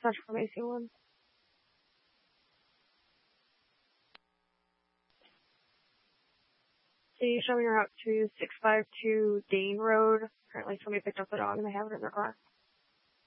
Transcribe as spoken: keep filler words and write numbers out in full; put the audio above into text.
Central from A C one. So you show me your route to six five two Dane Road. Currently somebody picked up the dog and they have it in their car.